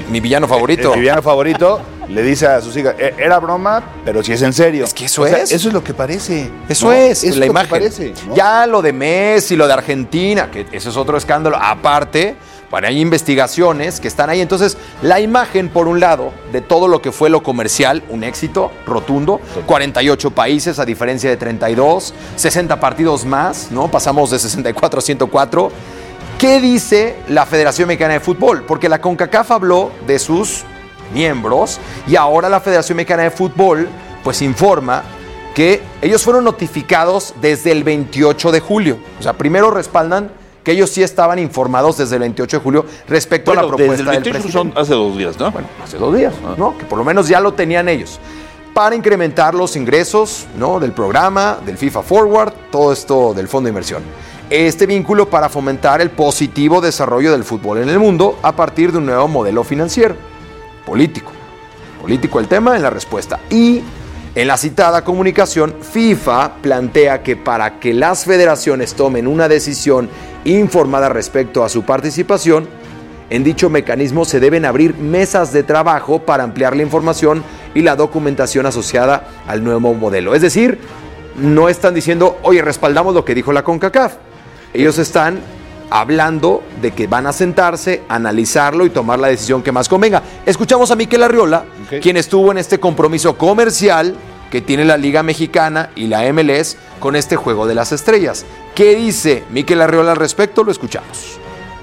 mi villano favorito. Mi villano favorito le dice a sus hijas, era broma, pero si es en serio. Es que eso es. Eso es lo que parece. Eso ¿no? es, eso la es imagen. Lo que parece, ¿no? Ya lo de Messi, lo de Argentina, que ese es otro escándalo. Aparte, bueno, hay investigaciones que están ahí. Entonces, la imagen, por un lado, de todo lo que fue lo comercial, un éxito rotundo. 48 países, a diferencia de 32. 60 partidos más, ¿no? Pasamos de 64 a 104. ¿Qué dice la Federación Mexicana de Fútbol? Porque la CONCACAF habló de sus miembros y ahora la Federación Mexicana de Fútbol pues informa que ellos fueron notificados desde el 28 de julio. O sea, primero respaldan que ellos sí estaban informados desde el 28 de julio respecto a la propuesta desde el 28 del presidente. son hace 2 días, ¿no? Bueno, hace 2 días, ¿no? Que por lo menos ya lo tenían ellos. Para incrementar los ingresos, ¿no? Del programa, del FIFA Forward, todo esto del fondo de inversión. Este vínculo para fomentar el positivo desarrollo del fútbol en el mundo a partir de un nuevo modelo financiero. Político. Político el tema en la respuesta. Y en la citada comunicación, FIFA plantea que para que las federaciones tomen una decisión informada respecto a su participación, en dicho mecanismo se deben abrir mesas de trabajo para ampliar la información y la documentación asociada al nuevo modelo. Es decir, no están diciendo, oye, respaldamos lo que dijo la CONCACAF. Ellos están hablando de que van a sentarse, analizarlo y tomar la decisión que más convenga. Escuchamos a Mikel Arriola, quien estuvo en este compromiso comercial que tiene la Liga Mexicana y la MLS con este Juego de las Estrellas. ¿Qué dice Mikel Arriola al respecto? Lo escuchamos.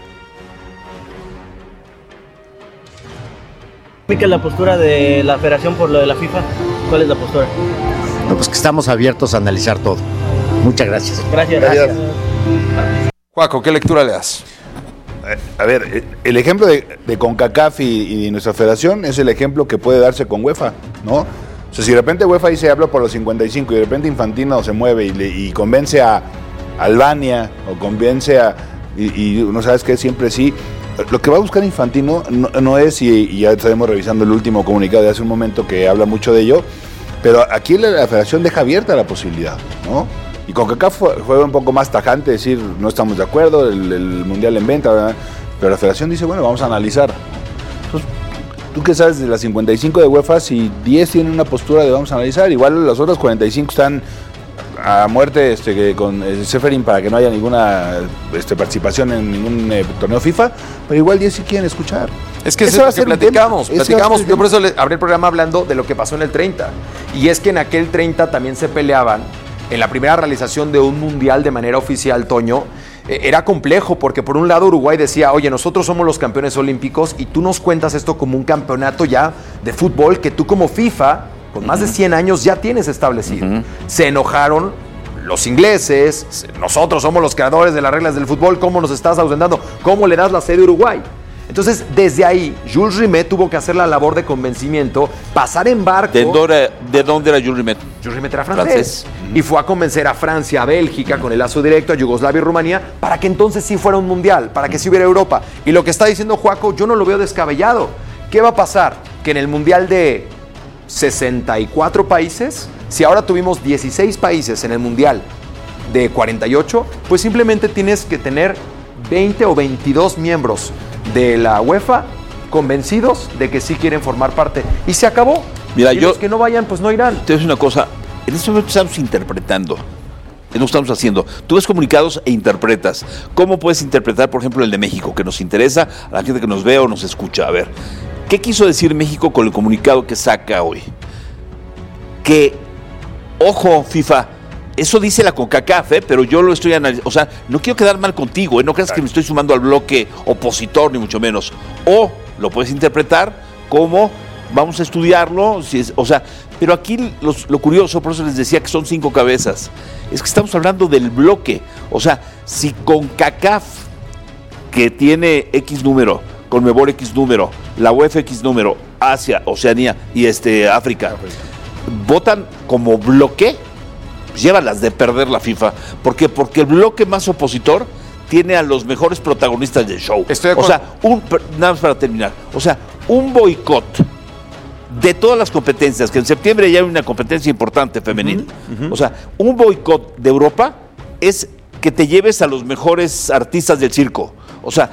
Mikel, la postura de la Federación por lo de la FIFA, ¿cuál es la postura? No, pues que estamos abiertos a analizar todo. Muchas gracias. Gracias. Juaco, ¿qué lectura le das? A ver, el ejemplo de CONCACAF y nuestra federación es el ejemplo que puede darse con UEFA, ¿no? O sea, si de repente UEFA dice hablo por los 55 y de repente Infantino se mueve y convence a Albania o convence a... y no sabes qué, siempre sí. Lo que va a buscar Infantino no es, y ya estaremos revisando el último comunicado de hace un momento que habla mucho de ello, pero aquí la federación deja abierta la posibilidad, ¿no? Y CONCACAF fue un poco más tajante, decir, no estamos de acuerdo, el Mundial en venta, ¿verdad? Pero la federación dice, bueno, vamos a analizar. Entonces, ¿tú qué sabes de las 55 de UEFA? Si 10 tienen una postura de vamos a analizar, igual las otras 45 están a muerte con Seferin para que no haya ninguna participación en ningún torneo FIFA, pero igual 10 sí quieren escuchar. Es que eso es lo que platicamos. Yo por eso abrí el programa hablando de lo que pasó en el 30. Y es que en aquel 30 también se peleaban. En la primera realización de un mundial de manera oficial, Toño, era complejo porque por un lado Uruguay decía, oye, nosotros somos los campeones olímpicos y tú nos cuentas esto como un campeonato ya de fútbol que tú como FIFA, con más de 100 años, ya tienes establecido. Se enojaron los ingleses, nosotros somos los creadores de las reglas del fútbol, ¿cómo nos estás ausentando? ¿Cómo le das la sede a Uruguay? Entonces, desde ahí, Jules Rimet tuvo que hacer la labor de convencimiento, pasar en barco. ¿De dónde era Jules Rimet? Jules Rimet era francés. Y fue a convencer a Francia, a Bélgica, con el lazo directo, a Yugoslavia y Rumanía, para que entonces sí fuera un mundial, para que sí hubiera Europa. Y lo que está diciendo Juaco, yo no lo veo descabellado. ¿Qué va a pasar? Que en el mundial de 64 países, si ahora tuvimos 16 países en el mundial de 48, pues simplemente tienes que tener 20 o 22 miembros de la UEFA convencidos de que sí quieren formar parte. Y se acabó. Mira, y los que no vayan, pues no irán. Te voy a decir una cosa. En este momento estamos interpretando. No estamos haciendo. Tú ves comunicados e interpretas. ¿Cómo puedes interpretar, por ejemplo, el de México, que nos interesa a la gente que nos ve o nos escucha? A ver, ¿qué quiso decir México con el comunicado que saca hoy? Que, ojo, FIFA, eso dice la CONCACAF, pero yo lo estoy analizando. O sea, no quiero quedar mal contigo, no creas que me estoy sumando al bloque opositor, ni mucho menos. O lo puedes interpretar como vamos a estudiarlo, pero aquí lo curioso, por eso les decía que son 5 cabezas, es que estamos hablando del bloque. O sea, si CONCACAF, que tiene X número, CONMEBOL X número, la UEFA X número, Asia, Oceanía y África, votan como bloque, llévalas de perder la FIFA. ¿Por qué? Porque el bloque más opositor tiene a los mejores protagonistas del show. Estoy de acuerdo. O sea, nada más para terminar. O sea, un boicot de todas las competencias, que en septiembre ya hay una competencia importante femenil. O sea, un boicot de Europa es que te lleves a los mejores artistas del circo. O sea,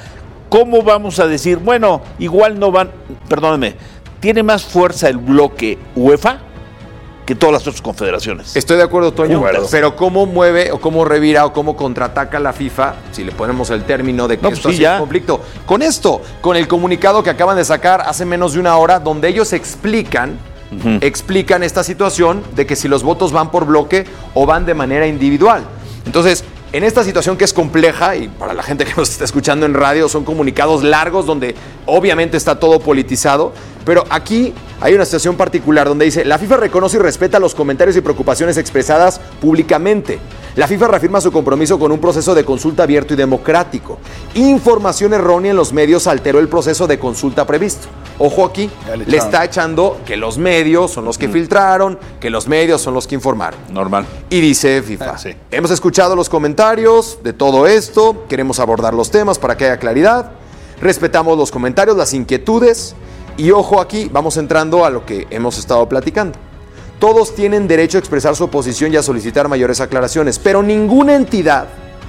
¿cómo vamos a decir, bueno, igual no van, perdónenme, tiene más fuerza el bloque UEFA que todas las otras confederaciones? Estoy de acuerdo, Toño, Juntas. pero ¿cómo mueve o cómo revira o cómo contraataca la FIFA, si le ponemos el término de que No, esto pues ha sí, sido ya. conflicto? Con esto, con el comunicado que acaban de sacar hace menos de una hora, donde ellos explican esta situación de que si los votos van por bloque o van de manera individual. Entonces, en esta situación que es compleja, y para la gente que nos está escuchando en radio, son comunicados largos donde obviamente está todo politizado, pero aquí hay una situación particular donde dice: la FIFA reconoce y respeta los comentarios y preocupaciones expresadas públicamente. La FIFA reafirma su compromiso con un proceso de consulta abierto y democrático. Información errónea en los medios alteró el proceso de consulta previsto. Ojo aquí, le está echando que los medios son los que filtraron, que los medios son los que informaron. Normal. Y dice FIFA: Sí. hemos escuchado los comentarios de todo esto, queremos abordar los temas para que haya claridad, respetamos los comentarios, las inquietudes, y ojo aquí, vamos entrando a lo que hemos estado platicando. Todos tienen derecho a expresar su oposición y a solicitar mayores aclaraciones, pero ninguna entidad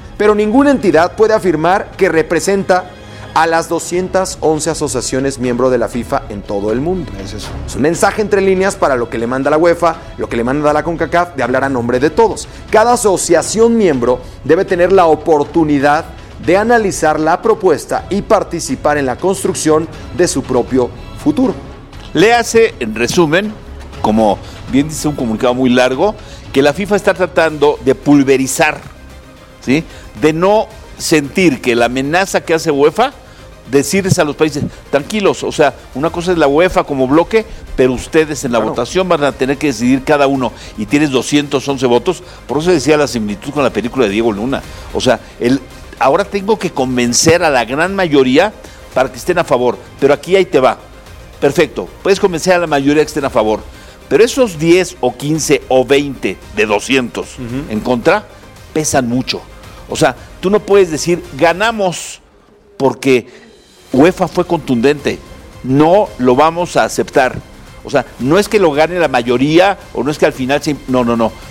puede afirmar que representa a las 211 asociaciones miembro de la FIFA en todo el mundo. Es eso. Es un mensaje entre líneas para lo que le manda la UEFA, lo que le manda la CONCACAF, de hablar a nombre de todos. Cada asociación miembro debe tener la oportunidad de analizar la propuesta y participar en la construcción de su propio futuro. Le hace, en resumen, como bien dice un comunicado muy largo, que la FIFA está tratando de pulverizar, ¿sí? De no sentir que la amenaza que hace UEFA, decirles a los países, tranquilos, o sea, una cosa es la UEFA como bloque, pero ustedes en la votación van a tener que decidir cada uno, y tienes 211 votos, por eso decía la similitud con la película de Diego Luna, o sea, ahora tengo que convencer a la gran mayoría para que estén a favor, pero aquí ahí te va, perfecto, puedes convencer a la mayoría que estén a favor, pero esos 10 o 15 o 20 de 200 en contra pesan mucho. O sea, tú no puedes decir ganamos porque UEFA fue contundente. No lo vamos a aceptar. O sea, no es que lo gane la mayoría o no es que al final no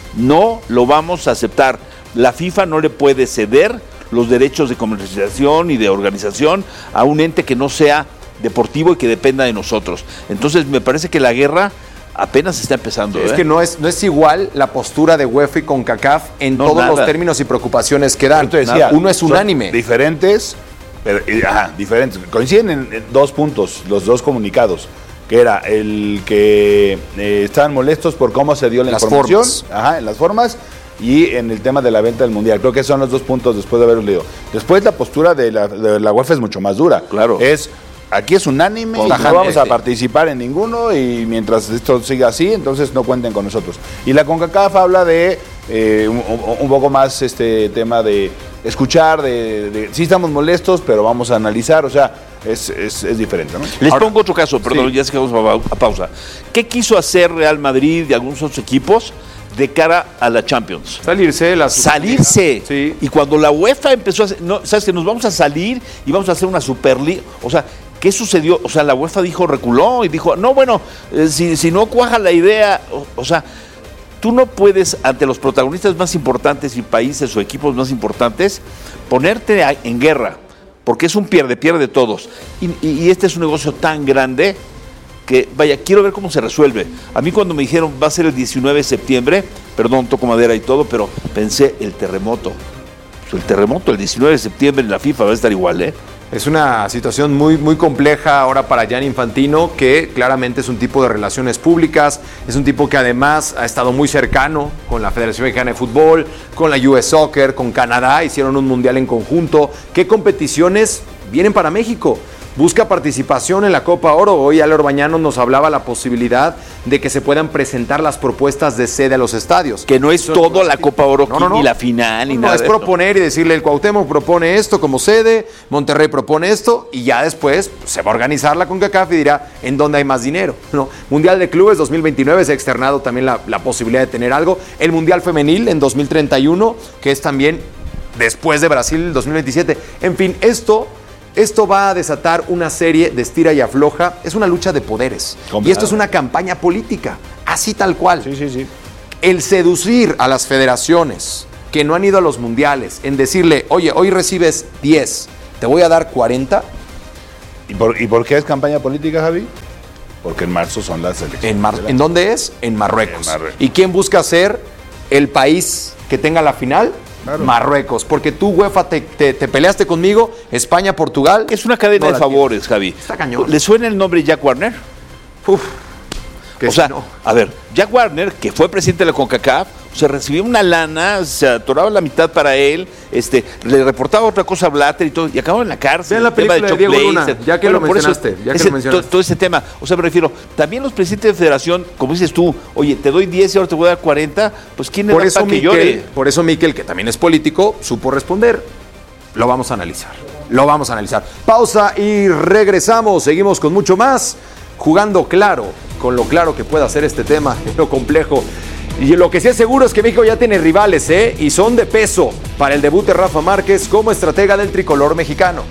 lo vamos a aceptar. La FIFA no le puede ceder los derechos de comercialización y de organización a un ente que no sea deportivo y que dependa de nosotros. Entonces me parece que la guerra apenas está empezando. Es que no es igual la postura de UEFA y CONCACAF en todos los términos y preocupaciones que dan. Yo te decía, uno es unánime. Son diferentes, pero, diferentes. Coinciden en 2 puntos, los 2 comunicados, que era el que estaban molestos por cómo se dio la información, en las formas, y en el tema de la venta del Mundial. Creo que son los 2 puntos después de haberlos leído. Después la postura de la UEFA es mucho más dura. Claro. Aquí es unánime, y no vamos a participar en ninguno, y mientras esto siga así, entonces no cuenten con nosotros. Y la CONCACAF habla de un poco más tema de escuchar, sí estamos molestos, pero vamos a analizar, o sea, es diferente, ¿no? Les pongo otro caso, perdón, ya sé que vamos a pausa. ¿Qué quiso hacer Real Madrid y algunos otros equipos de cara a la Champions? Salirse. Sí. Y cuando la UEFA empezó a hacer, sabes que nos vamos a salir y vamos a hacer una Superliga, o sea, ¿qué sucedió? O sea, la UEFA reculó y dijo, no, bueno, si no cuaja la idea, o sea, tú no puedes, ante los protagonistas más importantes y países o equipos más importantes, ponerte en guerra, porque es un pierde todos. Y este es un negocio tan grande que, vaya, quiero ver cómo se resuelve. A mí cuando me dijeron va a ser el 19 de septiembre, perdón, toco madera y todo, pero pensé el terremoto. Pues el terremoto, el 19 de septiembre en la FIFA va a estar igual, ¿eh? Es una situación muy, muy compleja ahora para Gianni Infantino, que claramente es un tipo de relaciones públicas, es un tipo que además ha estado muy cercano con la Federación Mexicana de Fútbol, con la US Soccer, con Canadá, hicieron un mundial en conjunto. ¿Qué competiciones vienen para México? Busca participación en la Copa Oro. Hoy Ale Orbañanos nos hablaba la posibilidad de que se puedan presentar las propuestas de sede a los estadios. Que no es todo la Copa Oro, ni la final, ni nada. No, es proponer y decirle, el Cuauhtémoc propone esto como sede, Monterrey propone esto, y ya después se va a organizar la CONCACAF y dirá en dónde hay más dinero, ¿no? Mundial de Clubes 2029, se ha externado también la posibilidad de tener algo. El Mundial Femenil en 2031, que es también después de Brasil 2027. En fin, Esto va a desatar una serie de estira y afloja. Es una lucha de poderes. Y esto es una campaña política, así tal cual. Sí. El seducir a las federaciones que no han ido a los mundiales, en decirle, oye, hoy recibes 10, te voy a dar 40, ¿Y por qué es campaña política, Javi? Porque en marzo son las elecciones. ¿En dónde es? En Marruecos. En Marruecos. ¿Y quién busca ser el país que tenga la final? Claro. Marruecos. Porque tú, UEFA, te peleaste conmigo, España, Portugal. Es una cadena de favores, Javi. Está cañón. ¿Le suena el nombre Jack Warner? Uf. O sea, a ver, Jack Warner, que fue presidente de la CONCACAF, se recibió una lana, se atoraba la mitad para él, le reportaba otra cosa a Blatter y todo, y acabó en la cárcel. Vean la película de Diego Luna, ya que lo mencionaste. Todo ese tema. O sea, me refiero, también los presidentes de federación, como dices tú, oye, te doy 10 y ahora te voy a dar 40, pues ¿quién le da para que llore? Por eso Miquel, que también es político, supo responder. Lo vamos a analizar. Pausa y regresamos. Seguimos con mucho más, jugando claro, con lo claro que puede hacer este tema, lo complejo. Y lo que sí es seguro es que México ya tiene rivales, y son de peso para el debut de Rafa Márquez como estratega del tricolor mexicano.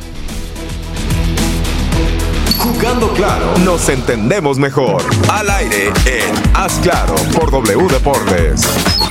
Jugando claro, nos entendemos mejor. Al aire en Haz Claro por W Deportes.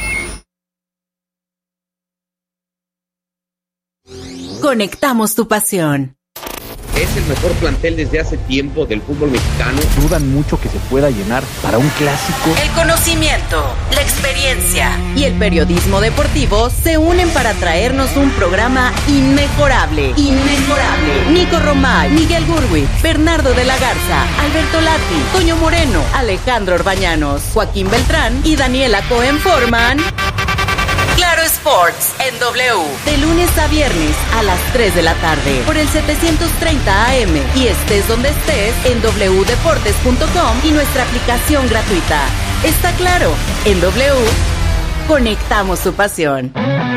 Conectamos tu pasión. Es el mejor plantel desde hace tiempo del fútbol mexicano. Dudan mucho que se pueda llenar para un clásico. El conocimiento, la experiencia y el periodismo deportivo se unen para traernos un programa inmejorable. Nico Romay, Miguel Gurwitz, Bernardo de la Garza, Alberto Lati, Toño Moreno, Alejandro Orbañanos, Joaquín Beltrán y Daniela Cohen forman Claro Sports en W, de lunes a viernes a las 3 de la tarde por el 730 AM y estés donde estés en wdeportes.com y nuestra aplicación gratuita. Está claro, en W conectamos tu pasión.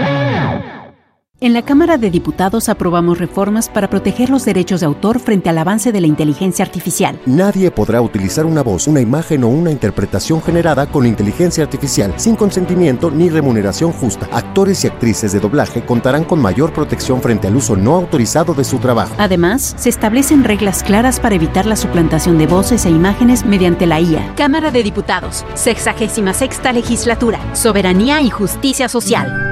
En la Cámara de Diputados aprobamos reformas para proteger los derechos de autor frente al avance de la inteligencia artificial. Nadie podrá utilizar una voz, una imagen o una interpretación generada con inteligencia artificial sin consentimiento ni remuneración justa. Actores y actrices de doblaje contarán con mayor protección frente al uso no autorizado de su trabajo. Además, se establecen reglas claras para evitar la suplantación de voces e imágenes mediante la IA. Cámara de Diputados, 66ª Legislatura, Soberanía y Justicia Social.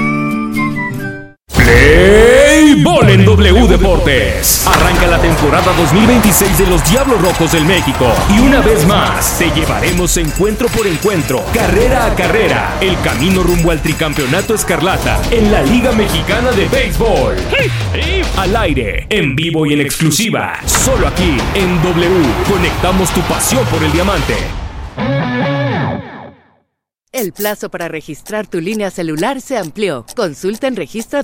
Play Ball en W Deportes. Arranca la temporada 2026 de los Diablos Rojos del México. Y una vez más, te llevaremos encuentro por encuentro, carrera a carrera, el camino rumbo al tricampeonato escarlata en la Liga Mexicana de Béisbol. Al aire, en vivo y en exclusiva, solo aquí en W. Conectamos tu pasión por el diamante. El plazo para registrar tu línea celular se amplió. Consulta en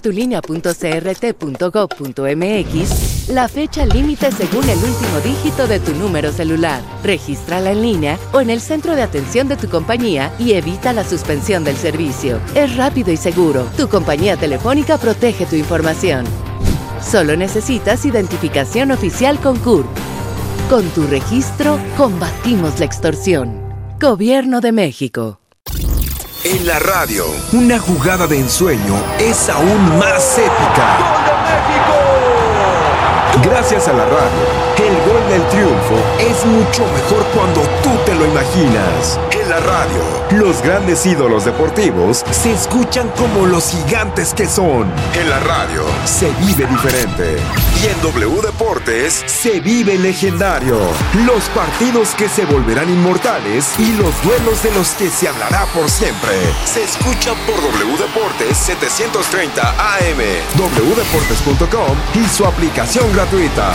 registratulinea.crt.gov.mx la fecha límite según el último dígito de tu número celular. Regístrala en línea o en el centro de atención de tu compañía y evita la suspensión del servicio. Es rápido y seguro. Tu compañía telefónica protege tu información. Solo necesitas identificación oficial con CURP. Con tu registro, combatimos la extorsión. Gobierno de México. En la radio, una jugada de ensueño es aún más épica. ¡Gol de México! Gracias a la radio, el gol del triunfo es mucho mejor cuando tú te lo imaginas. En la radio, los grandes ídolos deportivos se escuchan como los gigantes que son. En la radio, se vive diferente. Y en W Deportes, se vive legendario. Los partidos que se volverán inmortales y los duelos de los que se hablará por siempre. Se escuchan por W Deportes 730 AM, wdeportes.com y su aplicación gratuita.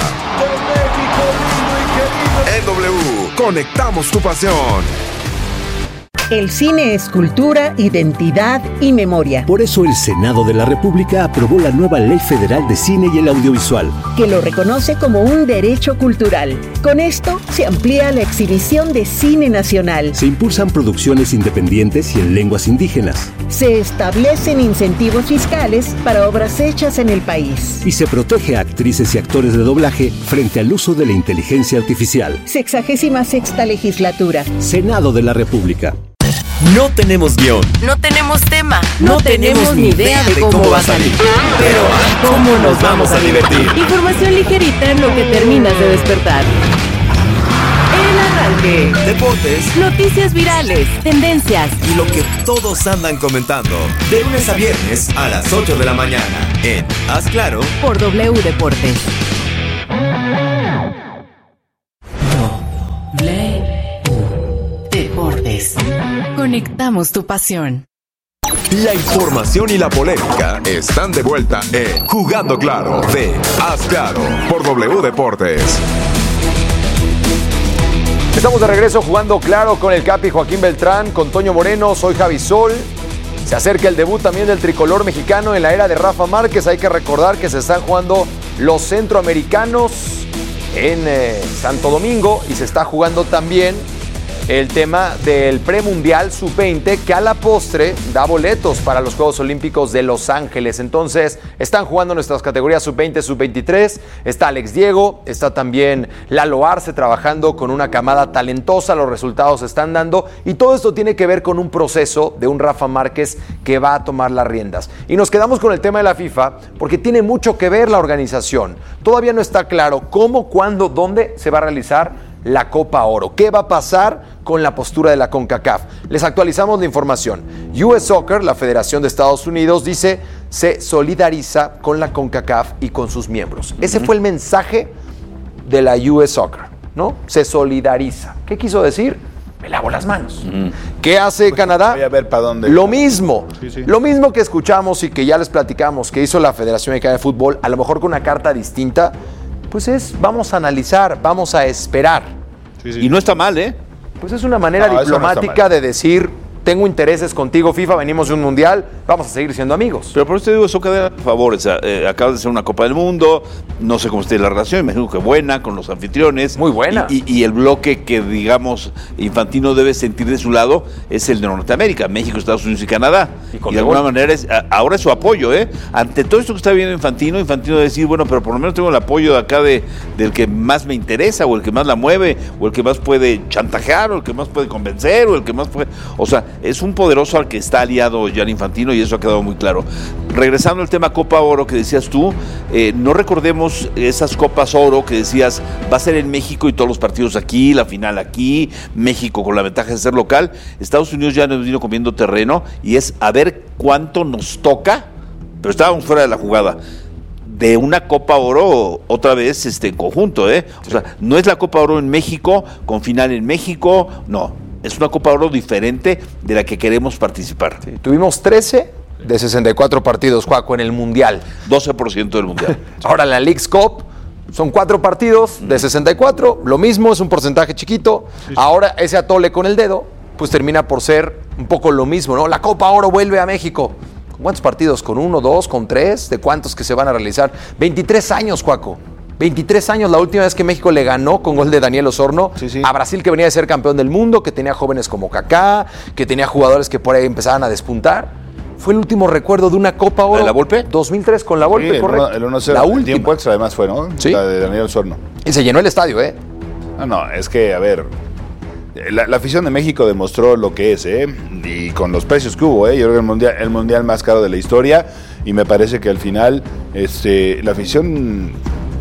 En W, conectamos tu pasión. El cine es cultura, identidad y memoria. Por eso el Senado de la República aprobó la nueva Ley Federal de Cine y el Audiovisual, que lo reconoce como un derecho cultural. Con esto se amplía la exhibición de cine nacional. Se impulsan producciones independientes y en lenguas indígenas. Se establecen incentivos fiscales para obras hechas en el país. Y se protege a actrices y actores de doblaje frente al uso de la inteligencia artificial. 66ª Legislatura. Senado de la República. No tenemos guión. No tenemos tema. No tenemos ni idea de cómo va a salir. Pero ¿cómo nos vamos a divertir? Información ligerita en lo que terminas de despertar. El arranque. Deportes. Noticias virales. Tendencias. Y lo que todos andan comentando. De lunes a viernes a las 8 de la mañana. En Haz Claro. Por W Deportes. Deportes. Conectamos tu pasión. La información y la polémica están de vuelta en Jugando Claro de Haz Claro por W Deportes. Estamos de regreso Jugando Claro con el Capi Joaquín Beltrán, con Toño Moreno, soy Javi Sol. Se acerca el debut también del tricolor mexicano en la era de Rafa Márquez. Hay que recordar que se están jugando los centroamericanos en Santo Domingo y se está jugando también el tema del premundial sub-20 que a la postre da boletos para los Juegos Olímpicos de Los Ángeles. Entonces están jugando nuestras categorías sub-20, sub-23, está Alex Diego, está también Lalo Arce trabajando con una camada talentosa, los resultados se están dando y todo esto tiene que ver con un proceso de un Rafa Márquez que va a tomar las riendas. Y nos quedamos con el tema de la FIFA porque tiene mucho que ver la organización. Todavía no está claro cómo, cuándo, dónde se va a realizar la Copa Oro. ¿Qué va a pasar con la postura de la CONCACAF? Les actualizamos la información. US Soccer, la Federación de Estados Unidos, dice se solidariza con la CONCACAF y con sus miembros. Ese fue el mensaje de la US Soccer, ¿no? Se solidariza. ¿Qué quiso decir? Me lavo las manos. ¿Qué hace Canadá? Voy a ver para dónde. Lo mismo. Sí. Lo mismo que escuchamos y que ya les platicamos que hizo la Federación Mexicana de Fútbol, a lo mejor con una carta distinta, pues vamos a analizar, vamos a esperar. Y no está mal, ¿eh? Pues es una manera diplomática de decir, tengo intereses contigo, FIFA, venimos de un mundial, vamos a seguir siendo amigos. Pero por eso te digo, eso queda a favor. Acaba de ser una Copa del Mundo, no sé cómo esté la relación, imagino que buena con los anfitriones. Muy buena. Y el bloque que, digamos, Infantino debe sentir de su lado es el de Norteamérica, México, Estados Unidos y Canadá. Y de alguna manera ahora es su apoyo, ¿eh? Ante todo esto que está viendo Infantino debe decir, bueno, pero por lo menos tengo el apoyo de acá del que más me interesa, o el que más la mueve, o el que más puede chantajear, o el que más puede convencer, o el que más puede... O sea, es un poderoso al que está aliado Gianni Infantino y eso ha quedado muy claro. Regresando al tema Copa Oro que decías tú, no recordemos esas Copas Oro que decías, va a ser en México y todos los partidos aquí, la final aquí, México con la ventaja de ser local. Estados Unidos ya nos vino comiendo terreno y es a ver cuánto nos toca, pero estábamos fuera de la jugada, de una Copa Oro otra vez en conjunto, ¿eh? O sea, no es la Copa Oro en México, con final en México, no. Es una Copa Oro diferente de la que queremos participar. Sí, tuvimos 13 de 64 partidos, Juaco, en el Mundial. 12% del Mundial. Ahora la Leagues Cup son 4 partidos de 64, lo mismo, es un porcentaje chiquito. Sí. Ahora ese atole con el dedo, pues termina por ser un poco lo mismo, ¿no? La Copa Oro vuelve a México. ¿Con cuántos partidos? ¿Con 1, 2, con 3? ¿De cuántos que se van a realizar? 23 años, Juaco. 23 años, la última vez que México le ganó con gol de Daniel Osorno a Brasil, que venía de ser campeón del mundo, que tenía jóvenes como Kaká, que tenía jugadores que por ahí empezaban a despuntar. Fue el último recuerdo de una Copa Oro. ¿De la Volpe? 2003 con la Volpe, sí, correcto. El 1-0. La última. Tiempo extra además fue, ¿no? Sí. La de Daniel Osorno. Y se llenó el estadio, ¿eh? No, es que, a ver, la afición de México demostró lo que es, ¿eh? Y con los precios que hubo, ¿eh? Yo creo que el mundial más caro de la historia, y me parece que al final la afición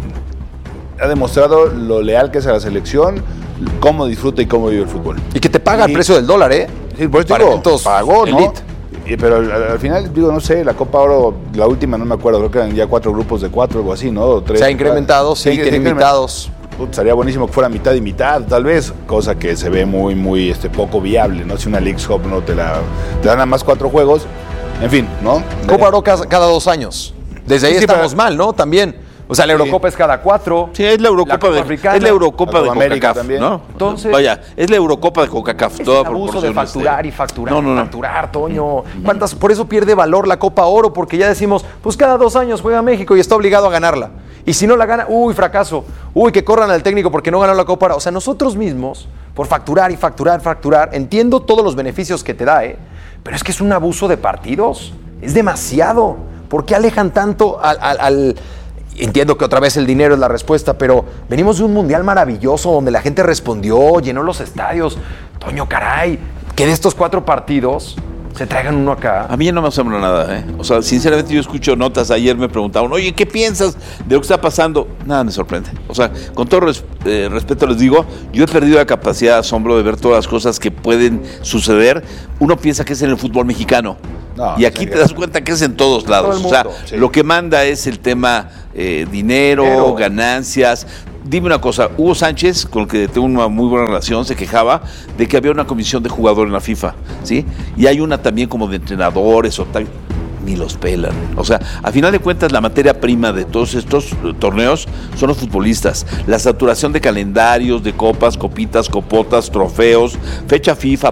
ha demostrado lo leal que es a la selección, cómo disfruta y cómo vive el fútbol. Y que te paga el precio del dólar, ¿eh? Sí, por eso digo, pagó, ¿no? Pero al final, digo, no sé, la Copa Oro, la última no me acuerdo, creo que eran ya 4 grupos de 4, algo así, ¿no? O 3, se ha incrementado, sí, tiene invitados. Sería buenísimo que fuera mitad y mitad, tal vez, cosa que se ve muy poco viable, ¿no? Si una Leagues Cup no te dan nada más 4 juegos, en fin, ¿no? Copa Oro cada 2 años. Desde ahí estamos mal, ¿no? También. O sea, la Eurocopa es cada 4. Sí, es la Eurocopa es la Eurocopa de CONCACAF, también, ¿no? Entonces, vaya, es la Eurocopa de CONCACAF. Es un abuso de facturar y facturar facturar, Toño. Por eso pierde valor la Copa Oro, porque ya decimos, pues cada 2 años juega México y está obligado a ganarla. Y si no la gana, fracaso. Que corran al técnico porque no ganó la Copa Oro. O sea, nosotros mismos, por facturar y facturar, entiendo todos los beneficios que te da, pero es que es un abuso de partidos. Es demasiado. ¿Por qué alejan tanto al Entiendo que otra vez el dinero es la respuesta, pero venimos de un mundial maravilloso donde la gente respondió, llenó los estadios. Toño, caray, que de estos 4 partidos se traigan uno acá. A mí ya no me asombra nada, ¿eh? O sea, sinceramente yo escucho notas, ayer me preguntaban, oye, ¿qué piensas de lo que está pasando? Nada me sorprende. O sea, con todo respeto les digo, yo he perdido la capacidad de asombro de ver todas las cosas que pueden suceder. Uno piensa que es en el fútbol mexicano. No, y aquí te das cuenta que es en todos lados. Todo el mundo, lo que manda es el tema dinero, ganancias. dime una cosa, Hugo Sánchez, con el que tengo una muy buena relación, se quejaba de que había una comisión de jugadores en la FIFA, ¿sí? Y hay una también como de entrenadores o tal. Ni los pelan. O sea, a final de cuentas, la materia prima de todos estos torneos son los futbolistas. La saturación de calendarios, de copas, copitas, copotas, trofeos, fecha FIFA,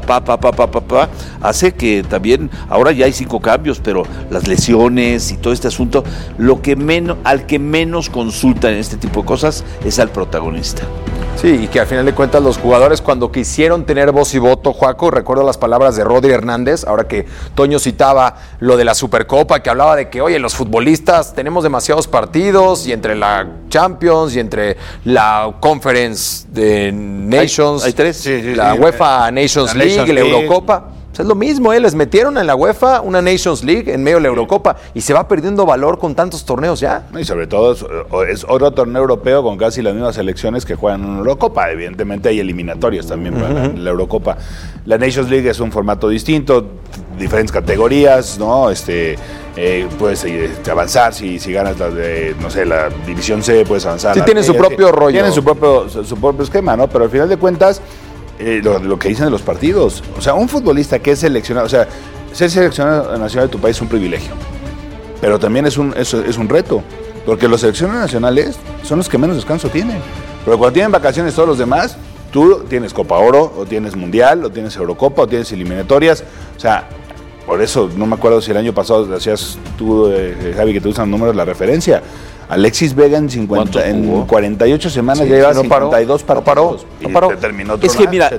hace que también, ahora ya hay 5 cambios, pero las lesiones y todo este asunto, al que menos consultan en este tipo de cosas es al protagonista. Sí, y que al final de cuentas los jugadores cuando quisieron tener voz y voto, Joaco, recuerdo las palabras de Rodri Hernández, ahora que Toño citaba lo de la Supercopa, que hablaba de que, oye, los futbolistas tenemos demasiados partidos y entre la Champions y entre la Conference de Nations, hay 3, la UEFA Nations League, la Eurocopa. Es lo mismo, les metieron en la UEFA una Nations League en medio de la Eurocopa y se va perdiendo valor con tantos torneos ya. Y sobre todo es otro torneo europeo con casi las mismas selecciones que juegan en una Eurocopa. Evidentemente hay eliminatorias también para la Eurocopa. La Nations League es un formato distinto, diferentes categorías, ¿no? Puedes avanzar si ganas la División C, puedes avanzar. Sí, tiene su propio rollo. Tiene su propio esquema, ¿no? Pero al final de cuentas, lo que dicen de los partidos, o sea, un futbolista que es seleccionado, o sea, ser seleccionado nacional de tu país es un privilegio, pero también es un reto, porque los seleccionados nacionales son los que menos descanso tienen, pero cuando tienen vacaciones todos los demás, tú tienes Copa Oro, o tienes Mundial, o tienes Eurocopa, o tienes eliminatorias, o sea, por eso no me acuerdo si el año pasado hacías tú, Javi, que te usan números la referencia. Alexis Vega en 48 semanas ya lleva 52 partidos. No paró. Es que mira,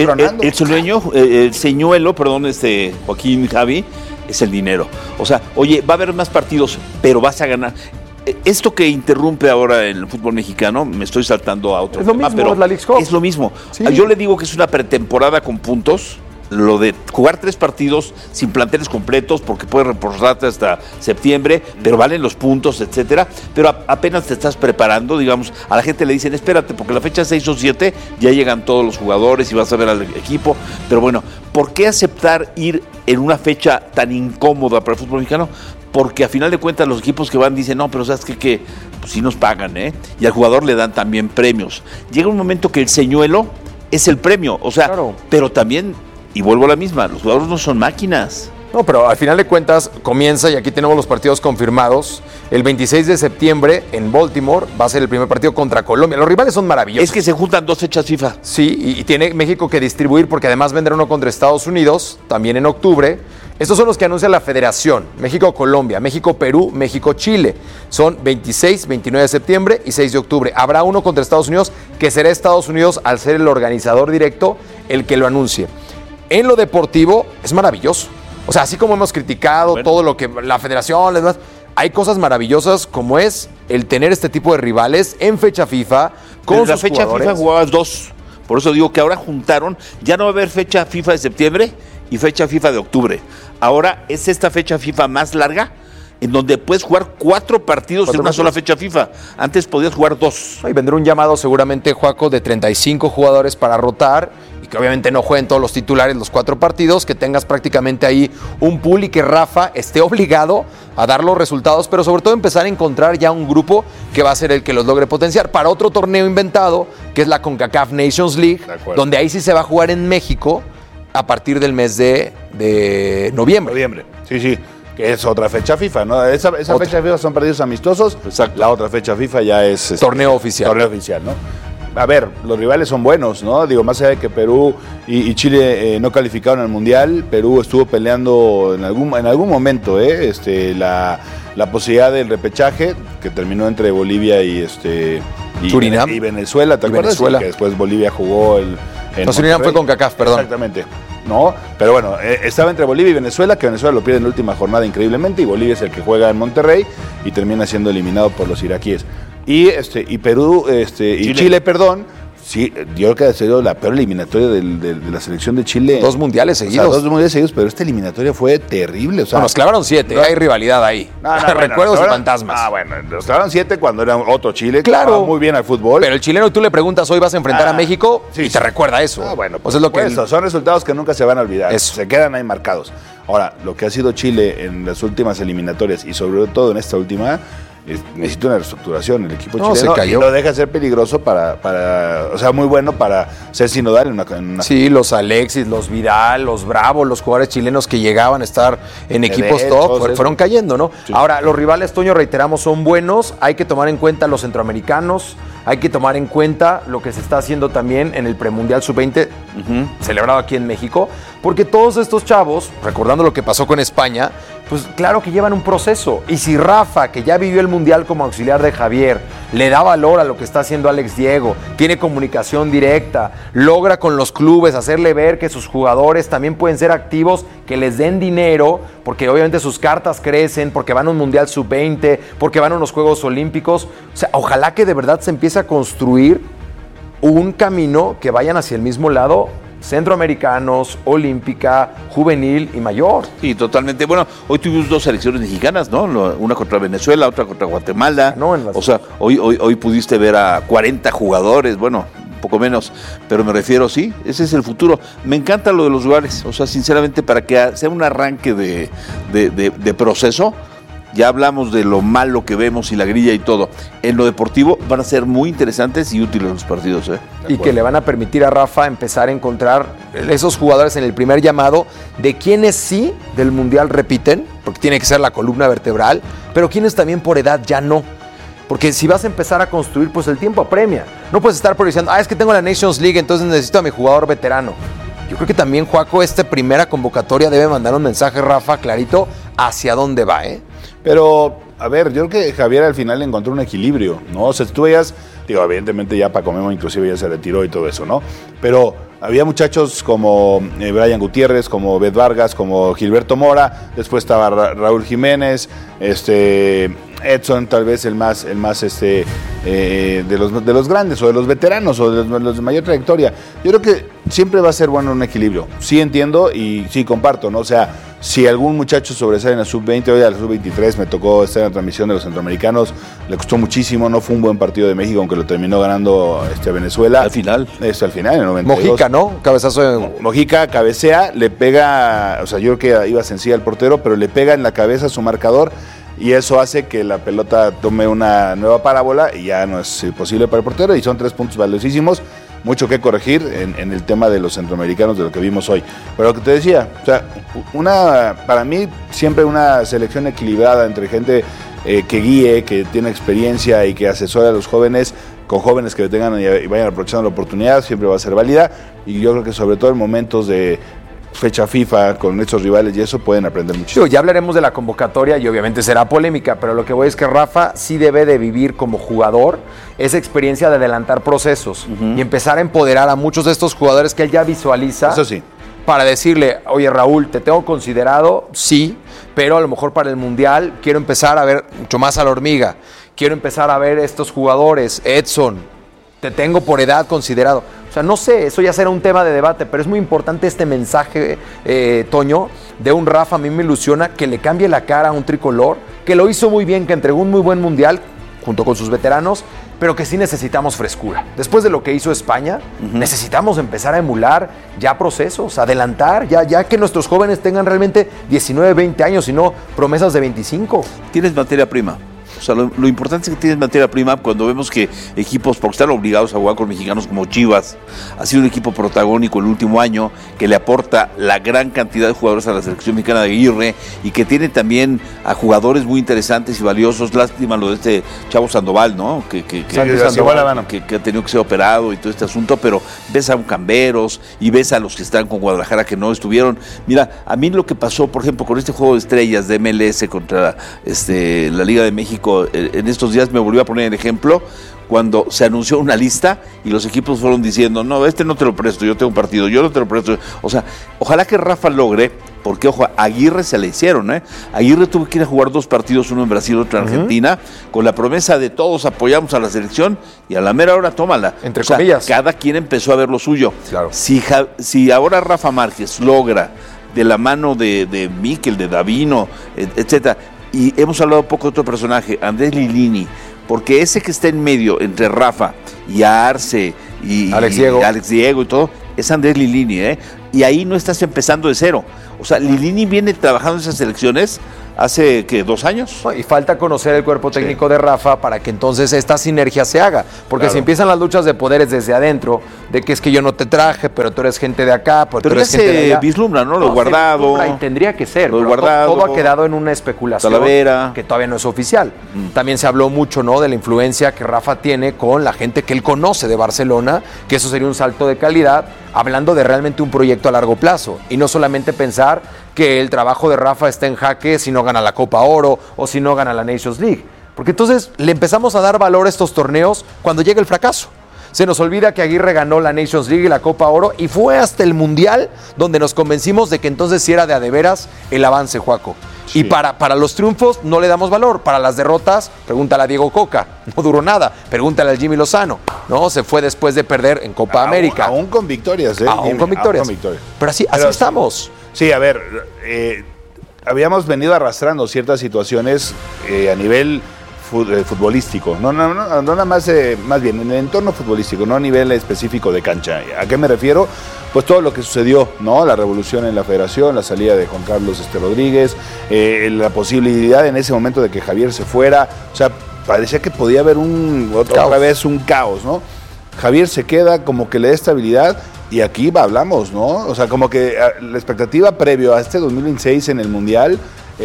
el señuelo, Joaquín, Javi, es el dinero. O sea, oye, va a haber más partidos, pero vas a ganar. Esto que interrumpe ahora en el fútbol mexicano, me estoy saltando a otro tema, mismo, pero es la Leagues Cup. Es lo mismo. Sí. Yo le digo que es una pretemporada con puntos. Lo de jugar 3 partidos sin planteles completos, porque puedes reportarte hasta septiembre, pero valen los puntos, etcétera. Pero apenas te estás preparando, digamos, a la gente le dicen, espérate, porque la fecha 6 o 7 ya llegan todos los jugadores y vas a ver al equipo. Pero bueno, ¿por qué aceptar ir en una fecha tan incómoda para el fútbol mexicano? Porque a final de cuentas los equipos que van dicen, no, pero ¿sabes qué? Pues sí nos pagan, ¿eh? Y al jugador le dan también premios. Llega un momento que el señuelo es el premio, o sea, claro. Pero también... Y vuelvo a la misma, los jugadores no son máquinas. No, pero al final de cuentas comienza, y aquí tenemos los partidos confirmados, el 26 de septiembre en Baltimore va a ser el primer partido contra Colombia. Los rivales son maravillosos. Es que se juntan 2 fechas FIFA. Sí, y tiene México que distribuir porque además vendrá uno contra Estados Unidos, también en octubre. Estos son los que anuncia la Federación. México-Colombia, México-Perú, México-Chile. Son 26, 29 de septiembre y 6 de octubre. Habrá uno contra Estados Unidos, que será Estados Unidos, al ser el organizador directo, el que lo anuncie. En lo deportivo es maravilloso. O sea, así como hemos criticado todo lo que la federación, demás, hay cosas maravillosas como es el tener este tipo de rivales en fecha FIFA con sus la fecha jugadores. FIFA jugabas 2. Por eso digo que ahora juntaron, ya no va a haber fecha FIFA de septiembre y fecha FIFA de octubre. Ahora es esta fecha FIFA más larga, en donde puedes jugar 4 partidos en una sola fecha FIFA. Antes podías jugar 2. Y vendrá un llamado seguramente, Joaco, de 35 jugadores para rotar y que obviamente no jueguen todos los titulares los 4 partidos, que tengas prácticamente ahí un pool y que Rafa esté obligado a dar los resultados, pero sobre todo empezar a encontrar ya un grupo que va a ser el que los logre potenciar para otro torneo inventado, que es la CONCACAF Nations League, donde ahí sí se va a jugar en México a partir del mes de noviembre. Sí. Que es otra fecha FIFA, ¿no? Esa fecha FIFA son partidos amistosos. Exacto. La otra fecha FIFA ya es... torneo oficial. Torneo oficial, ¿no? A ver, los rivales son buenos, ¿no? Digo, más allá de que Perú y Chile no calificaron al Mundial, Perú estuvo peleando en algún momento, la posibilidad del repechaje, que terminó entre Bolivia y Surinam y Venezuela, ¿te acuerdas? Venezuela. Que después Bolivia jugó Surinam fue con CONCACAF, perdón. Exactamente. No, pero bueno, estaba entre Bolivia y Venezuela, que Venezuela lo pierde en la última jornada increíblemente, y Bolivia es el que juega en Monterrey y termina siendo eliminado por los iraquíes. Y Perú, y Chile, sí, yo creo que ha sido la peor eliminatoria de la selección de Chile. 2 mundiales seguidos. O sea, 2 mundiales seguidos, pero esta eliminatoria fue terrible. O sea, nos clavaron 7, hay rivalidad ahí. Recuerdos y fantasmas. Nos clavaron 7 cuando era otro Chile, que claro, jugaba muy bien al fútbol. Pero el chileno, tú le preguntas, hoy vas a enfrentar a México, y te recuerda eso. Pues es lo que son resultados que nunca se van a olvidar. Se quedan ahí marcados. Ahora, lo que ha sido Chile en las últimas eliminatorias y sobre todo en esta última, necesita una reestructuración el equipo No, chileno, se cayó. y lo deja ser peligroso para o sea, muy bueno para ser sinodal en una... Sí, los Alexis, los Vidal, los Bravo, los jugadores chilenos que llegaban a estar en equipos top, fueron cayendo, ¿no? Sí. Ahora, los rivales, Toño, reiteramos, son buenos, hay que tomar en cuenta los centroamericanos, hay que tomar en cuenta lo que se está haciendo también en el premundial sub-20, celebrado aquí en México, porque todos estos chavos, recordando lo que pasó con España, pues claro que llevan un proceso. Y si Rafa, que ya vivió el mundial como auxiliar de Javier, le da valor a lo que está haciendo Alex Diego, tiene comunicación directa, logra con los clubes hacerle ver que sus jugadores también pueden ser activos, que les den dinero, porque obviamente sus cartas crecen, porque van a un mundial sub-20, porque van a unos Juegos Olímpicos. O sea, ojalá que de verdad se empiece a construir un camino que vayan hacia el mismo lado, centroamericanos, olímpica, juvenil y mayor. Sí, totalmente. Bueno, hoy tuvimos 2 selecciones mexicanas, ¿no? Una contra Venezuela, otra contra Guatemala. O sea, hoy pudiste ver a 40 jugadores, bueno, un poco menos, pero me refiero, sí, ese es el futuro. Me encanta lo de los lugares, o sea, sinceramente, para que sea un arranque de proceso. Ya hablamos de lo malo que vemos y la grilla y todo. En lo deportivo van a ser muy interesantes y útiles los partidos. Y que le van a permitir a Rafa empezar a encontrar esos jugadores en el primer llamado de quienes sí del Mundial repiten, porque tiene que ser la columna vertebral, pero quienes también por edad ya no. Porque si vas a empezar a construir, pues el tiempo apremia. No puedes estar priorizando, es que tengo la Nations League, entonces necesito a mi jugador veterano. Yo creo que también, Juaco, esta primera convocatoria debe mandar un mensaje, Rafa, clarito, hacia dónde va, Pero, a ver, yo creo que Javier al final encontró un equilibrio, ¿no? O sea, tú veías, digo, evidentemente ya Paco Memo inclusive ya se retiró y todo eso, ¿no? Pero había muchachos como Brian Gutiérrez, como Beth Vargas, como Gilberto Mora, después estaba Raúl Jiménez, Edson tal vez el más de los grandes o de los veteranos o de los de mayor trayectoria. Yo creo que siempre va a ser bueno un equilibrio. Sí entiendo y sí comparto, ¿no? O sea, si algún muchacho sobresale en la sub-20, hoy a la sub-23 me tocó estar en la transmisión de los centroamericanos, le costó muchísimo, no fue un buen partido de México, aunque lo terminó ganando Venezuela. Al final. Al final, en el 92. Mojica, ¿no? Cabezazo de... Mojica cabecea, le pega, o sea, yo creo que iba sencilla al portero, pero le pega en la cabeza a su marcador y eso hace que la pelota tome una nueva parábola y ya no es posible para el portero y son 3 puntos valiosísimos. Mucho que corregir en el tema de los centroamericanos de lo que vimos hoy. Pero lo que te decía, o sea, para mí siempre una selección equilibrada entre gente que guíe, que tiene experiencia y que asesora a los jóvenes, con jóvenes que tengan y vayan aprovechando la oportunidad, siempre va a ser válida. Y yo creo que sobre todo en momentos de fecha FIFA con estos rivales y eso pueden aprender muchísimo. Ya hablaremos de la convocatoria y obviamente será polémica, pero lo que voy es que Rafa sí debe de vivir como jugador esa experiencia de adelantar procesos y empezar a empoderar a muchos de estos jugadores que él ya visualiza. Eso sí. Para decirle, oye Raúl, te tengo considerado, sí, pero a lo mejor para el Mundial quiero empezar a ver mucho más a la hormiga, quiero empezar a ver estos jugadores, Edson, te tengo por edad considerado. O sea, no sé, eso ya será un tema de debate, pero es muy importante este mensaje, Toño, de un Rafa. A mí me ilusiona que le cambie la cara a un tricolor, que lo hizo muy bien, que entregó un muy buen Mundial junto con sus veteranos, pero que sí necesitamos frescura. Después de lo que hizo España, necesitamos empezar a emular ya procesos, adelantar, ya que nuestros jóvenes tengan realmente 19, 20 años y no promesas de 25. Tienes materia prima. O sea, lo importante es que tienes materia prima cuando vemos que equipos, porque están obligados a jugar con mexicanos como Chivas, ha sido un equipo protagónico el último año, que le aporta la gran cantidad de jugadores a la selección mexicana de Aguirre y que tiene también a jugadores muy interesantes y valiosos. Lástima lo de este Chavo Sandoval, ¿no? Que ha tenido que ser operado y todo este asunto, pero ves a un Camberos y ves a los que están con Guadalajara que no estuvieron. Mira, a mí lo que pasó, por ejemplo, con este juego de estrellas de MLS contra la Liga de México, en estos días me volvió a poner el ejemplo cuando se anunció una lista y los equipos fueron diciendo, no, no te lo presto, yo tengo un partido, yo no te lo presto. O sea, ojalá que Rafa logre, porque ojo, a Aguirre se le hicieron, Aguirre tuvo que ir a jugar 2 partidos, uno en Brasil, otro en Argentina, con la promesa de todos apoyamos a la selección y a la mera hora tómala. Entre comillas. Cada quien empezó a ver lo suyo. Claro. Si ahora Rafa Márquez logra, de la mano de Mikel, de Davino, etcétera, y hemos hablado poco de otro personaje, Andrés Lilini, porque ese que está en medio entre Rafa y Arce y Alex Diego y todo, es Andrés Lilini, y ahí no estás empezando de cero. O sea, Lilini viene trabajando en esas selecciones hace, ¿qué? 2 años. No, y falta conocer el cuerpo técnico de Rafa para que entonces esta sinergia se haga. Porque si empiezan las luchas de poderes desde adentro, de que es que yo no te traje, pero tú eres gente de acá, pero tú eres gente de allá. Vislumbra, ¿no? Lo guardado. Y tendría que ser. Lo guardado. Todo ha quedado en una especulación Talavera. que todavía no es oficial. También se habló mucho, ¿no?, de la influencia que Rafa tiene con la gente que él conoce de Barcelona, que eso sería un salto de calidad, hablando de realmente un proyecto a largo plazo. Y no solamente pensar que el trabajo de Rafa está en jaque si no gana la Copa Oro o si no gana la Nations League. Porque entonces le empezamos a dar valor a estos torneos cuando llega el fracaso. Se nos olvida que Aguirre ganó la Nations League y la Copa Oro y fue hasta el Mundial donde nos convencimos de que entonces sí era de a de veras el avance, Juaco. Sí. Y para los triunfos no le damos valor. Para las derrotas, pregúntale a Diego Coca, no duró nada. Pregúntale al Jimmy Lozano, ¿no? Se fue después de perder en Copa América. Aún con victorias, ¿eh? Aún con victorias. Pero así estamos. Sí, a ver, habíamos venido arrastrando ciertas situaciones a nivel futbolístico, no nada más, más bien en el entorno futbolístico, no a nivel específico de cancha. ¿A qué me refiero? Pues todo lo que sucedió, ¿no? La revolución en la federación, la salida de Juan Carlos Rodríguez, la posibilidad en ese momento de que Javier se fuera, o sea, parecía que podía haber otra vez un caos, ¿no? Javier se queda, como que le da estabilidad. Y aquí hablamos, ¿no? O sea, como que la expectativa previo a este 2026 en el Mundial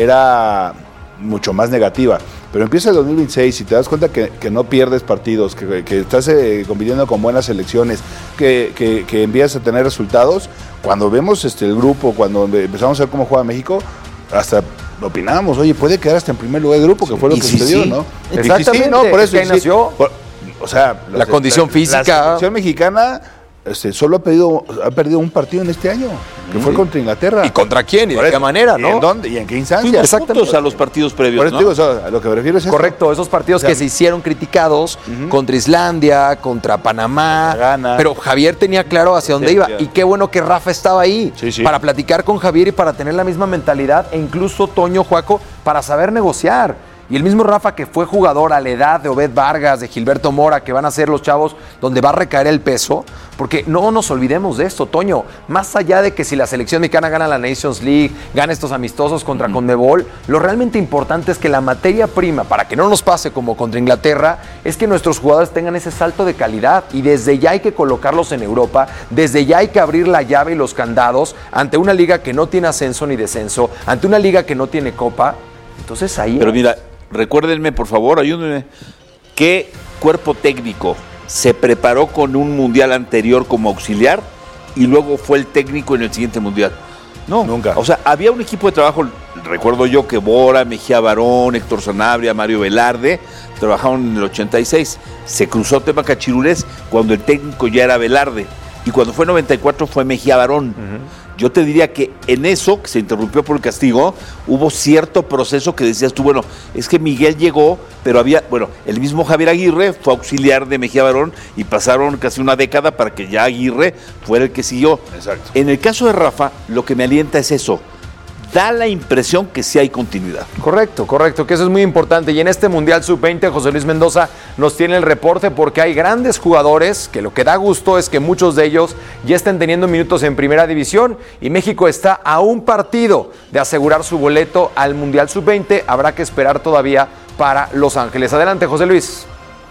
era mucho más negativa. Pero empieza el 2026 y te das cuenta que no pierdes partidos, que estás compitiendo con buenas selecciones, que empiezas a tener resultados. Cuando vemos el grupo, cuando empezamos a ver cómo juega México, hasta opinábamos, oye, puede quedar hasta en primer lugar de grupo, que fue lo que sucedió, ¿no? Exactamente, sí, no, por eso que ahí nació. O sea, la condición física. La selección mexicana solo ha perdido un partido en este año, que fue contra Inglaterra. ¿Y contra quién? ¿Y de qué manera, no? ¿Y en dónde? ¿Y en qué instancia? Exactamente. A los partidos previos, por eso ¿no? digo, o sea, a lo que me refiero es eso. Correcto, esos partidos que se hicieron criticados contra Islandia, contra Panamá, Ghana. Pero Javier tenía claro hacia dónde iba. Y qué bueno que Rafa estaba ahí para platicar con Javier y para tener la misma mentalidad, e incluso Toño, Juaco, para saber negociar. Y el mismo Rafa, que fue jugador a la edad de Obed Vargas, de Gilberto Mora, que van a ser los chavos donde va a recaer el peso, porque no nos olvidemos de esto, Toño. Más allá de que si la selección mexicana gana la Nations League, gana estos amistosos contra Conmebol, lo realmente importante es que la materia prima, para que no nos pase como contra Inglaterra, es que nuestros jugadores tengan ese salto de calidad. Y desde ya hay que colocarlos en Europa, desde ya hay que abrir la llave y los candados ante una liga que no tiene ascenso ni descenso, ante una liga que no tiene copa. Entonces ahí... Pero mira, recuérdenme, por favor, ayúdenme. ¿Qué cuerpo técnico se preparó con un mundial anterior como auxiliar y luego fue el técnico en el siguiente mundial? No, nunca. O sea, había un equipo de trabajo, recuerdo yo que Bora, Mejía Barón, Héctor Sanabria, Mario Velarde, trabajaron en el 86. Se cruzó tema Cachirulés cuando el técnico ya era Velarde. Y cuando fue 94 fue Mejía Barón. Yo te diría que en eso, que se interrumpió por el castigo, hubo cierto proceso que decías tú, bueno, es que Miguel llegó, pero había, bueno, el mismo Javier Aguirre fue auxiliar de Mejía Barón y pasaron casi una década para que ya Aguirre fuera el que siguió. Exacto. En el caso de Rafa, lo que me alienta es eso. Da la impresión que sí hay continuidad. Correcto, que eso es muy importante. Y en este Mundial Sub-20, José Luis Mendoza nos tiene el reporte porque hay grandes jugadores que lo que da gusto es que muchos de ellos ya estén teniendo minutos en Primera División y México está a un partido de asegurar su boleto al Mundial Sub-20. Habrá que esperar todavía para Los Ángeles. Adelante, José Luis.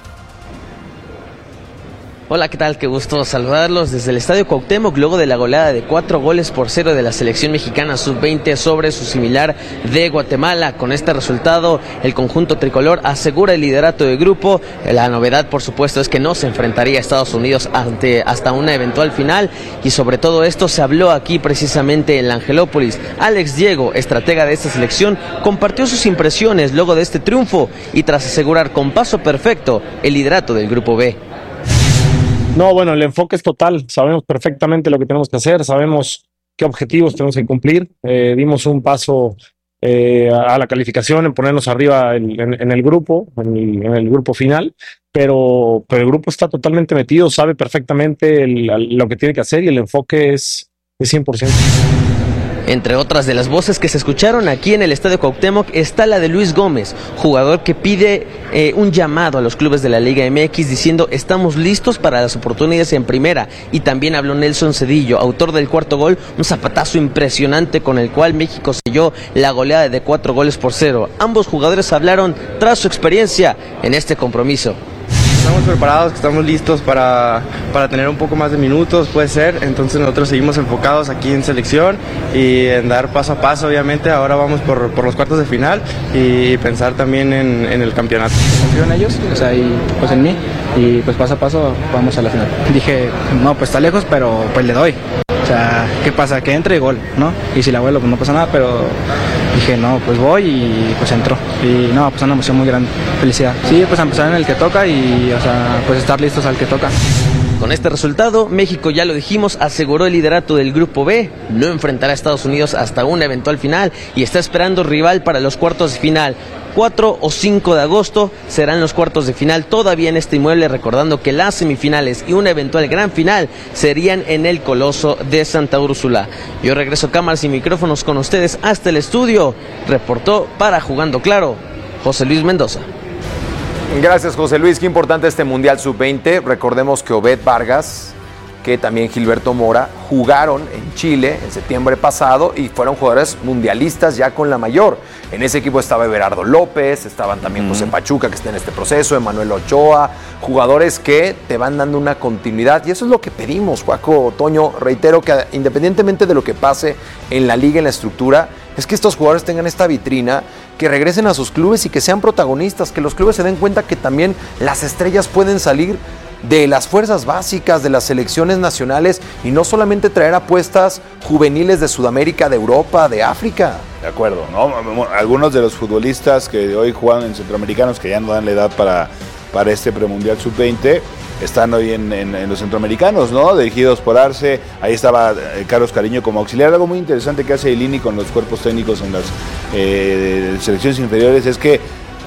Hola, ¿qué tal? Qué gusto saludarlos desde el Estadio Cuauhtémoc, luego de la goleada de 4-0 de la selección mexicana sub-20 sobre su similar de Guatemala. Con este resultado, el conjunto tricolor asegura el liderato de grupo. La novedad, por supuesto, es que no se enfrentaría a Estados Unidos hasta una eventual final, y sobre todo esto se habló aquí precisamente en la Angelópolis. Alex Diego, estratega de esta selección, compartió sus impresiones luego de este triunfo y tras asegurar con paso perfecto el liderato del grupo B. No, bueno, el enfoque es total. Sabemos perfectamente lo que tenemos que hacer, sabemos qué objetivos tenemos que cumplir. Dimos un paso a la calificación, en ponernos arriba en el grupo, en el grupo final, pero el grupo está totalmente metido, sabe perfectamente lo que tiene que hacer y el enfoque es 100%. Entre otras de las voces que se escucharon aquí en el Estadio Cuauhtémoc está la de Luis Gómez, jugador que pide un llamado a los clubes de la Liga MX diciendo estamos listos para las oportunidades en primera. Y también habló Nelson Cedillo, autor del cuarto gol, un zapatazo impresionante con el cual México selló la goleada de 4-0. Ambos jugadores hablaron tras su experiencia en este compromiso. Estamos preparados, estamos listos para tener un poco más de minutos, puede ser. Entonces nosotros seguimos enfocados aquí en selección y en dar paso a paso, obviamente. Ahora vamos por los cuartos de final y pensar también en el campeonato. Confío en ellos, o sea, y pues en mí, y pues paso a paso vamos a la final. Dije, no, pues está lejos, pero pues le doy. O sea, ¿qué pasa? Que entre y gol, ¿no? Y si la vuelo, pues no pasa nada, pero dije, no, pues voy y pues entró. Y no, pues una emoción muy grande, felicidad. Sí, pues a empezar en el que toca y, o sea, pues estar listos al que toca. Con este resultado, México, ya lo dijimos, aseguró el liderato del Grupo B, no enfrentará a Estados Unidos hasta una eventual final y está esperando rival para los cuartos de final. 4 o 5 de agosto serán los cuartos de final todavía en este inmueble, recordando que las semifinales y una eventual gran final serían en el Coloso de Santa Úrsula. Yo regreso cámaras y micrófonos con ustedes hasta el estudio. Reportó para Jugando Claro, José Luis Mendoza. Gracias, José Luis. Qué importante este Mundial Sub-20. Recordemos que Obed Vargas, que también Gilberto Mora, jugaron en Chile en septiembre pasado y fueron jugadores mundialistas ya con la mayor. En ese equipo estaba Everardo López, estaban también José Pachuca, que está en este proceso, Emanuel Ochoa, jugadores que te van dando una continuidad. Y eso es lo que pedimos, Juaco, Toño. Reitero que independientemente de lo que pase en la liga, en la estructura, es que estos jugadores tengan esta vitrina, que regresen a sus clubes y que sean protagonistas, que los clubes se den cuenta que también las estrellas pueden salir de las fuerzas básicas, de las selecciones nacionales y no solamente traer apuestas juveniles de Sudamérica, de Europa, de África. De acuerdo, ¿no? Algunos de los futbolistas que hoy juegan en centroamericanos, que ya no dan la edad para este premundial sub-20, están hoy en los centroamericanos, ¿no? Dirigidos por Arce. Ahí estaba Carlos Cariño como auxiliar. Algo muy interesante que hace Lilini con los cuerpos técnicos en las selecciones inferiores es que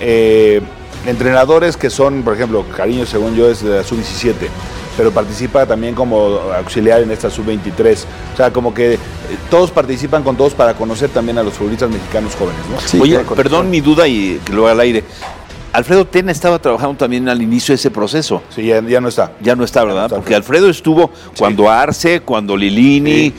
entrenadores que son, por ejemplo, Cariño, según yo, es de la sub-17, pero participa también como auxiliar en esta sub-23. O sea, como que todos participan con todos para conocer también a los futbolistas mexicanos jóvenes, ¿no? Sí, oye, perdón mi duda y que lo haga al aire. Alfredo Tena estaba trabajando también al inicio de ese proceso. Sí, ya no está. Ya no está, ¿verdad? Porque Alfredo estuvo cuando Arce, cuando Lilini,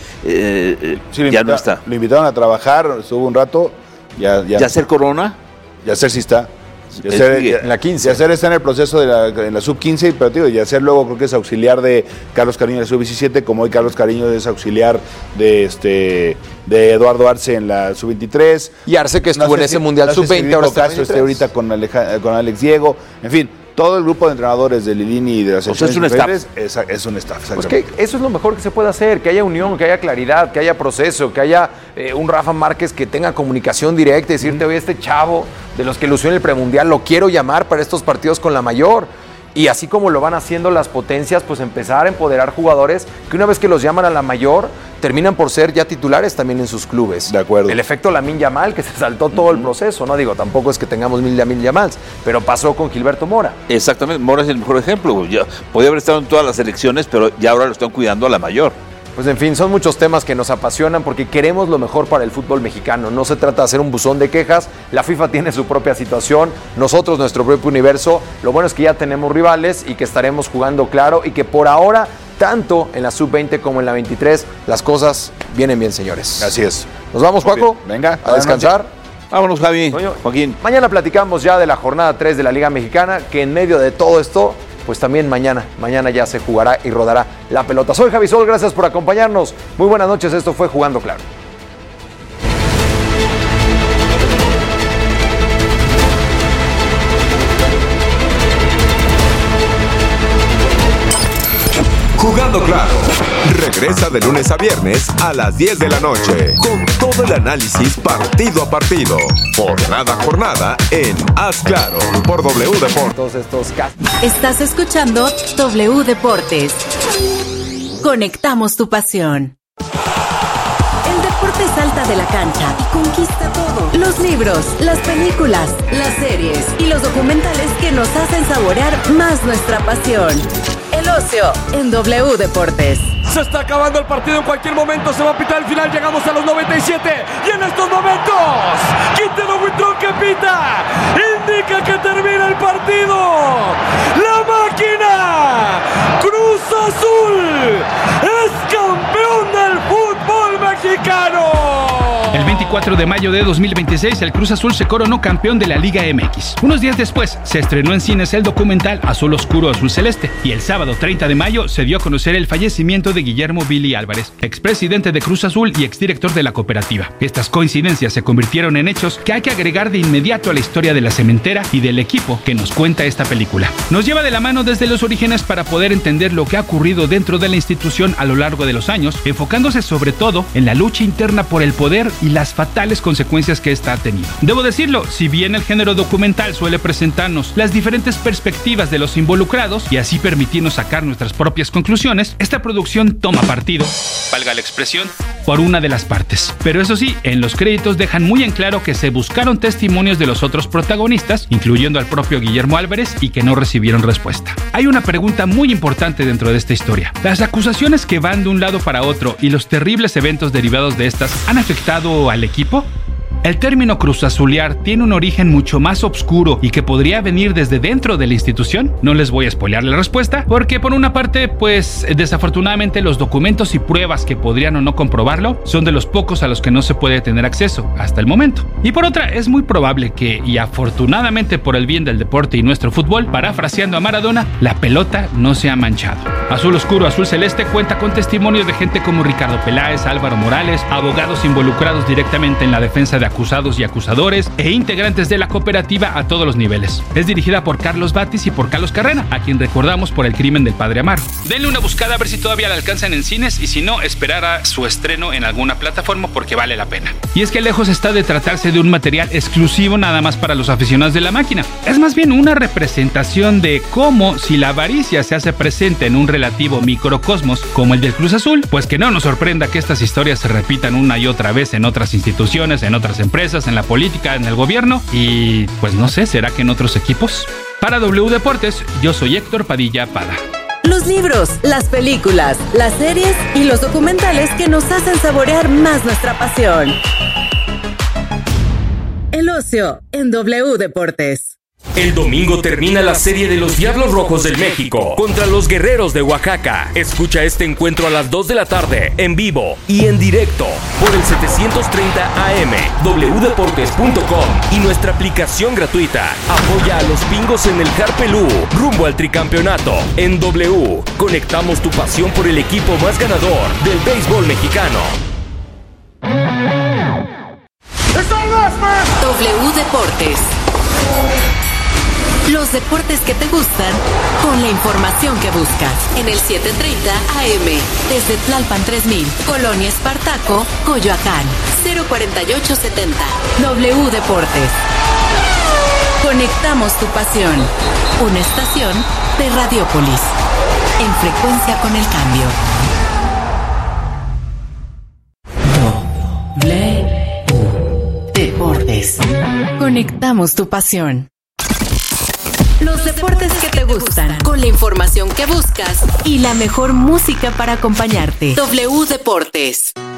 ya no está. Lo invitaron a trabajar, estuvo un rato. ¿Yacer Corona? Yacer sí está. En la 15. Yacer está en el proceso en la sub-15, pero tío, Yacer luego creo que es auxiliar de Carlos Cariño en la sub-17, como hoy Carlos Cariño es auxiliar de Eduardo Arce en la sub-23. Y Arce que estuvo en ese Mundial sub-20, ahora está ahorita con Alex Diego, en fin. Todo el grupo de entrenadores de Lilini y de las selecciones inferiores es un staff. Pues que eso es lo mejor que se puede hacer, que haya unión, que haya claridad, que haya proceso, que haya un Rafa Márquez que tenga comunicación directa y decirte, oye, este chavo de los que lució en el premundial lo quiero llamar para estos partidos con la mayor. Y así como lo van haciendo las potencias, pues empezar a empoderar jugadores que una vez que los llaman a la mayor, terminan por ser ya titulares también en sus clubes. De acuerdo. El efecto Lamine Yamal, que se saltó todo el proceso, ¿no? Digo, tampoco es que tengamos 1000 Lamine Yamals, pero pasó con Gilberto Mora. Exactamente, Mora es el mejor ejemplo. Ya podía haber estado en todas las selecciones, pero ya ahora lo están cuidando a la mayor. Pues en fin, son muchos temas que nos apasionan porque queremos lo mejor para el fútbol mexicano. No se trata de hacer un buzón de quejas, la FIFA tiene su propia situación, nosotros nuestro propio universo. Lo bueno es que ya tenemos rivales y que estaremos jugando claro y que por ahora, tanto en la sub-20 como en la 23, las cosas vienen bien, señores. Así es. ¿Nos vamos, Juaco? Venga, a descansar. Vámonos, Javi. Joaquín. Mañana platicamos ya de la jornada 3 de la Liga Mexicana, que en medio de todo esto, pues también mañana ya se jugará y rodará la pelota. Soy Javi Sol, gracias por acompañarnos. Muy buenas noches, esto fue Jugando Claro. Jugando Claro. Regresa de lunes a viernes a las 10 de la noche con todo el análisis partido a partido, jornada a jornada en Haz Claro por W Deportes. Estás escuchando W Deportes. Conectamos tu pasión. El deporte salta de la cancha y conquista todo. Los libros, las películas, las series y los documentales que nos hacen saborear más nuestra pasión. El ocio en W Deportes. Se está acabando el partido, en cualquier momento se va a pitar el final, llegamos a los 97 y en estos momentos Quintero Huitrón que pita indica que termina el partido. La máquina Cruz Azul es campeón del fútbol mexicano. El 24 de mayo de 2026, el Cruz Azul se coronó campeón de la Liga MX. Unos días después, se estrenó en cines el documental Azul Oscuro, Azul Celeste. Y el sábado 30 de mayo se dio a conocer el fallecimiento de Guillermo Billy Álvarez, expresidente de Cruz Azul y exdirector de la cooperativa. Estas coincidencias se convirtieron en hechos que hay que agregar de inmediato a la historia de la cementera y del equipo que nos cuenta esta película. Nos lleva de la mano desde los orígenes para poder entender lo que ha ocurrido dentro de la institución a lo largo de los años, enfocándose sobre todo en la lucha interna por el poder y las fatales consecuencias que esta ha tenido. Debo decirlo, si bien el género documental suele presentarnos las diferentes perspectivas de los involucrados y así permitirnos sacar nuestras propias conclusiones, esta producción toma partido, valga la expresión, por una de las partes. Pero eso sí, en los créditos dejan muy en claro que se buscaron testimonios de los otros protagonistas, incluyendo al propio Guillermo Álvarez, y que no recibieron respuesta. Hay una pregunta muy importante dentro de esta historia. ¿Las acusaciones que van de un lado para otro y los terribles eventos derivados de estas han afectado al equipo? El término cruzazulear tiene un origen mucho más oscuro y que podría venir desde dentro de la institución. No les voy a spoilear la respuesta, porque por una parte, pues desafortunadamente los documentos y pruebas que podrían o no comprobarlo son de los pocos a los que no se puede tener acceso hasta el momento. Y por otra, es muy probable que, y afortunadamente por el bien del deporte y nuestro fútbol, parafraseando a Maradona, la pelota no se ha manchado. Azul Oscuro, Azul Celeste cuenta con testimonios de gente como Ricardo Peláez, Álvaro Morales, abogados involucrados directamente en la defensa de acusados y acusadores e integrantes de la cooperativa a todos los niveles. Es dirigida por Carlos Batis y por Carlos Carrera, a quien recordamos por El crimen del padre Amaro. Denle una buscada a ver si todavía la alcanzan en cines y si no, esperar a su estreno en alguna plataforma porque vale la pena. Y es que lejos está de tratarse de un material exclusivo nada más para los aficionados de la máquina. Es más bien una representación de cómo, si la avaricia se hace presente en un relativo microcosmos como el del Cruz Azul, pues que no nos sorprenda que estas historias se repitan una y otra vez en otras instituciones, en otras empresas, en la política, en el gobierno y pues no sé, ¿será que en otros equipos? Para W Deportes, yo soy Héctor Padilla Pada. Los libros, las películas, las series y los documentales que nos hacen saborear más nuestra pasión. El ocio en W Deportes. El domingo termina la serie de los Diablos Rojos del México contra los Guerreros de Oaxaca. Escucha este encuentro a las 2 de la tarde, en vivo y en directo, por el 730 AM, wdeportes.com y nuestra aplicación gratuita. Apoya a los Pingos en el Harpelú, rumbo al tricampeonato. En W, conectamos tu pasión por el equipo más ganador del béisbol mexicano. W Deportes. Los deportes que te gustan, con la información que buscas. En el 730 AM, desde Tlalpan 3000, Colonia Espartaco, Coyoacán, 04870. W Deportes. Conectamos tu pasión. Una estación de Radiópolis. En frecuencia con el cambio. W Deportes. Conectamos tu pasión. Los deportes que te gustan, con la información que buscas y la mejor música para acompañarte. W Deportes.